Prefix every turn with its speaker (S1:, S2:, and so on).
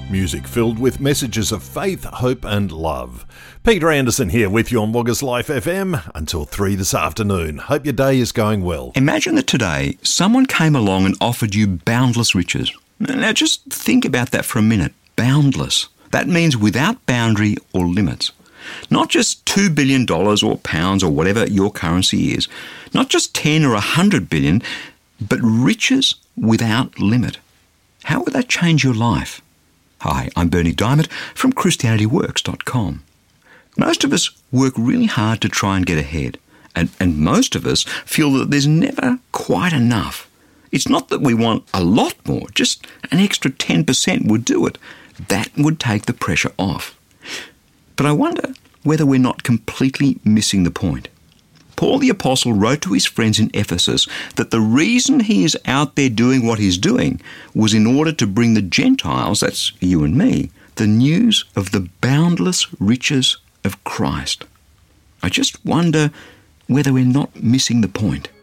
S1: Music filled with messages of faith, hope and love. Peter Anderson here with you on Loggers Life FM until 3 this afternoon. Hope your day is going well.
S2: Imagine that today someone came along and offered you boundless riches. Now just think about that for a minute. Boundless. That means without boundary or limits. Not just $2 billion or pounds or whatever your currency is. Not just 10 or 100 billion, but riches without limit. How would that change your life? Hi, I'm Bernie Diamond from ChristianityWorks.com. Most of us work really hard to try and get ahead, and most of us feel that there's never quite enough. It's not that we want a lot more, just an extra 10% would do it. That would take the pressure off. But I wonder whether we're not completely missing the point. Paul the Apostle wrote to his friends in Ephesus that the reason he is out there doing what he's doing was in order to bring the Gentiles, that's you and me, the news of the boundless riches of Christ. I just wonder whether we're not missing the point.